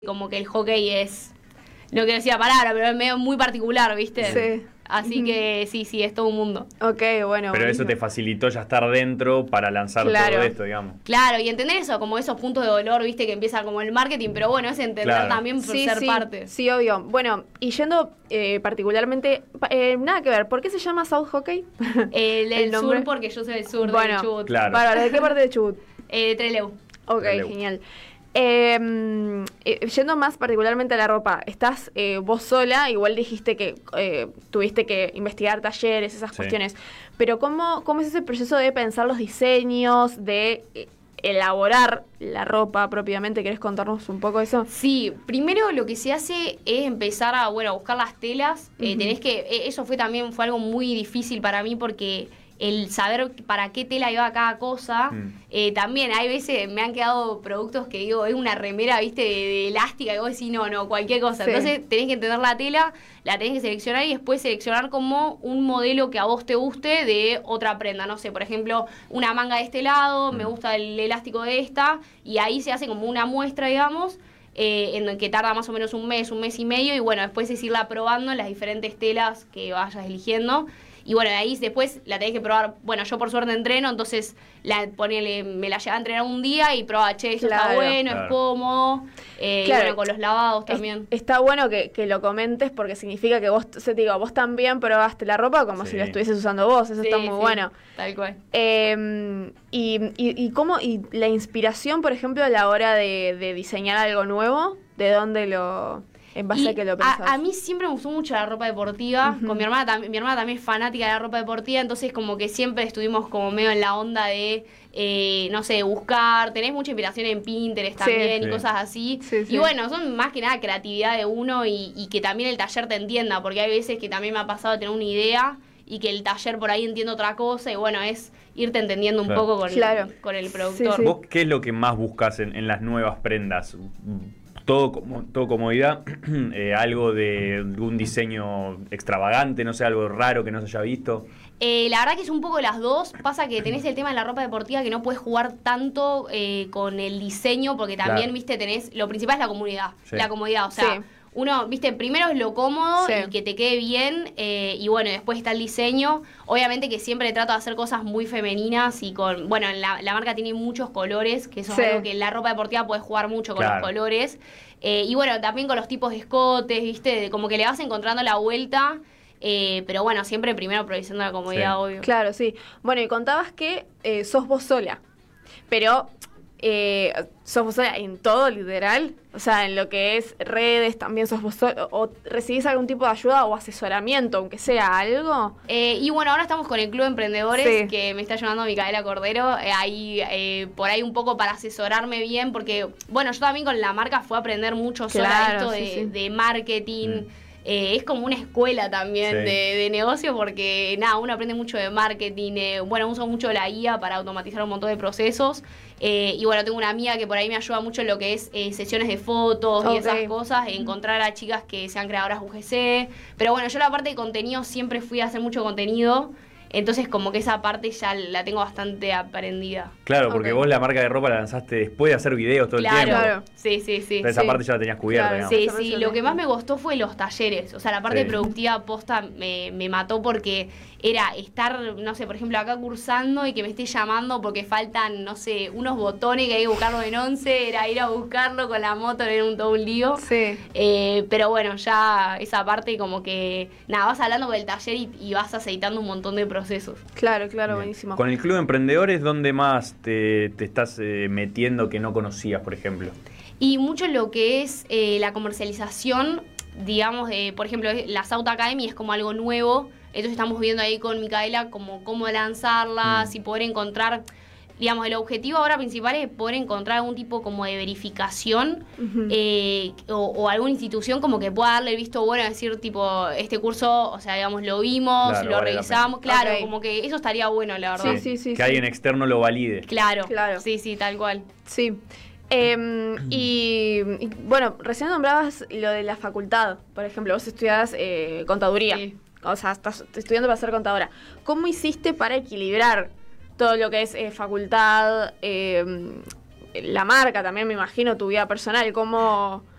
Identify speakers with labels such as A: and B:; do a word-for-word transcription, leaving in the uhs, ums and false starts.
A: como que el hockey es, no quiero decir la palabra, pero es medio muy particular, ¿viste?
B: Sí.
A: Así que sí, sí, es todo un mundo.
B: Ok, bueno.
C: Pero
B: buenísimo.
C: eso te facilitó ya estar dentro para lanzar
B: Claro.
C: todo esto, digamos.
A: Claro, y entender eso, como esos puntos de dolor, ¿viste? Que empieza como el marketing, pero bueno, es entender
C: Claro.
A: también por
B: Sí,
A: ser
B: sí,
A: parte.
B: sí, obvio. Bueno, y yendo eh, particularmente, pa- eh, nada que ver, ¿por qué se llama South Hockey?
A: El del
B: El nombre.
A: sur, porque yo soy del sur,
B: Bueno,
A: del Chubut.
C: claro.
B: Bárbaro, ¿de qué parte de Chubut?
A: Eh, de Trelew.
B: Ok,
C: Releu.
B: genial. Eh, eh, yendo más particularmente a la ropa, estás eh, vos sola, igual dijiste que eh, tuviste que investigar talleres, esas
C: Sí.
B: cuestiones, pero ¿cómo, ¿cómo es ese proceso de pensar los diseños, de eh, elaborar la ropa propiamente? ¿Querés contarnos un poco eso?
A: Sí, primero lo que se hace es empezar a, bueno, a buscar las telas. Eh,
B: Ujú.
A: tenés que, eh, eso fue también, fue algo muy difícil para mí porque el saber para qué tela iba cada cosa,
C: Mm.
A: eh, también hay veces me han quedado productos que digo, es una remera, viste, de, de elástica, y vos decís, no, no, cualquier cosa.
B: Sí.
A: Entonces tenés que entender la tela, la tenés que seleccionar y después seleccionar como un modelo que a vos te guste de otra prenda. No sé, por ejemplo, una manga de este lado, me
C: Mm.
A: gusta el elástico de esta, y ahí se hace como una muestra, digamos, eh, en el que tarda más o menos un mes, un mes y medio, y bueno, después es irla probando en las diferentes telas que vayas eligiendo. Y bueno, de ahí después la tenés que probar. Bueno, yo por suerte entreno, entonces la, ponele, me la llevaba a entrenar un día y probaba, che, eso
B: Claro,
A: está bueno,
C: claro.
A: es cómodo. Eh,
B: Claro.
A: Y bueno, con los lavados
B: Es-
A: también.
B: está bueno que, que lo comentes porque significa que vos, o sea, te digo, vos también probaste la ropa como
C: Sí.
B: si la estuvieses usando vos, eso
A: Sí,
B: está muy
A: sí,
B: bueno.
A: Tal cual.
B: Eh, y, y, y cómo, y la inspiración, por ejemplo, a la hora de, de diseñar algo nuevo, ¿de dónde lo, en base
A: Y
B: a qué lo pensás?
A: a, a mí siempre me gustó mucho la ropa deportiva.
B: Ujú.
A: Con mi hermana también, mi hermana también es fanática de la ropa deportiva, entonces como que siempre estuvimos como medio en la onda de, eh, no sé, buscar. Tenés mucha inspiración en Pinterest
B: Sí.
A: también y
C: Sí.
A: cosas así.
B: Sí, sí.
A: Y bueno, son más que nada creatividad de uno y, y que también el taller te entienda, porque hay veces que también me ha pasado de tener una idea y que el taller por ahí entiende otra cosa y bueno, es irte entendiendo un
C: Claro.
A: poco con,
B: Claro.
A: con el
B: Sí,
A: productor.
B: sí.
C: ¿Vos qué es lo que más buscas en, en las nuevas prendas? Todo, como, todo comodidad, eh, algo de un diseño extravagante, no sé, algo raro que no se haya visto.
A: Eh, la verdad que es un poco las dos. Pasa que tenés el tema de la ropa deportiva que no puedes jugar tanto eh, con el diseño porque también,
C: Claro.
A: viste, tenés... Lo principal es la comodidad.
C: Sí.
A: La comodidad, o sea...
B: Sí.
A: Uno, viste, primero es lo cómodo
B: Sí.
A: y que te quede bien, eh, y bueno, después está el diseño. Obviamente que siempre trato de hacer cosas muy femeninas y con, bueno, la, la marca tiene muchos colores, que eso
B: Sí.
A: es algo que en la ropa deportiva puedes jugar mucho con
C: Claro.
A: los colores. Eh, y bueno, también con los tipos de escotes, viste, como que le vas encontrando la vuelta, eh, pero bueno, siempre primero priorizando la comodidad,
C: Sí.
A: obvio.
B: Claro, sí. Bueno, y contabas que eh, sos vos sola, pero eh, sos vos sola en todo, literal. O sea, en lo que es redes también sos vos sola. ¿O recibís algún tipo de ayuda o asesoramiento, aunque sea algo?
A: Eh, y bueno, ahora estamos con el Club de Emprendedores,
B: Sí.
A: que me está ayudando Micaela Cordero, eh, ahí eh, por ahí un poco para asesorarme bien, porque bueno, yo también con la marca fue a aprender mucho sola
B: Claro,
A: esto
B: sí,
A: de,
B: sí.
A: de marketing.
C: Mm.
A: Eh, es como una escuela también
C: Sí.
A: de, de negocio porque nada, uno aprende mucho de marketing, eh, bueno, uso mucho la I A para automatizar un montón de procesos, eh, y bueno, tengo una amiga que por ahí me ayuda mucho en lo que es eh, sesiones de fotos
B: Ok.
A: y esas cosas, encontrar a chicas que sean creadoras U G C, pero bueno, yo la parte de contenido siempre fui a hacer mucho contenido, entonces como que esa parte ya la tengo bastante aprendida.
C: Claro, porque
B: Ok.
C: vos la marca de ropa la lanzaste después de hacer videos todo
A: Claro,
C: el tiempo.
B: Claro.
A: sí, sí, sí.
C: Pero esa
B: Sí.
C: parte ya la tenías cubierta,
B: Claro,
C: digamos.
A: Sí,
B: Eso me
A: sí,
B: suena.
A: lo que más me gustó fue los talleres, o sea, la parte
C: Sí.
A: productiva posta me, me mató porque era estar, no sé, por ejemplo, acá cursando y que me esté llamando porque faltan, no sé, unos botones que hay que buscarlo en once, era ir a buscarlo con la moto, era un todo un lío.
B: Sí.
A: Eh, pero bueno, ya esa parte como que, nada, vas hablando con el taller y, y vas aceitando un montón de procesos.
B: Claro, claro,
C: Bien.
B: buenísimo.
C: Con el Club de Emprendedores, ¿dónde más te, te estás eh, metiendo que no conocías, por ejemplo?
A: Y mucho lo que es eh, la comercialización, digamos, de, por ejemplo, la South Academy es como algo nuevo, entonces estamos viendo ahí con Micaela como cómo lanzarla,
C: Mm.
A: si poder encontrar, digamos, el objetivo ahora principal es poder encontrar algún tipo como de verificación
B: Ujú.
A: eh, o, o alguna institución como que pueda darle el visto bueno, decir tipo, este curso, o sea, digamos, lo vimos,
C: Claro,
A: lo
C: vale la
A: revisamos,
B: pena.
A: claro,
B: Ok.
A: como que eso estaría bueno, la verdad.
B: Sí, sí, sí,
C: Que
B: sí.
C: alguien externo lo valide.
A: Claro,
B: Claro.
A: sí, sí, tal cual.
B: Sí. Eh, y, y, bueno, recién nombrabas lo de la facultad. Por ejemplo, vos estudiás eh, contaduría.
A: Sí.
B: O sea, estás estudiando para ser contadora. ¿Cómo hiciste para equilibrar todo lo que es eh, facultad, eh, la marca también, me imagino, tu vida personal? ¿Cómo,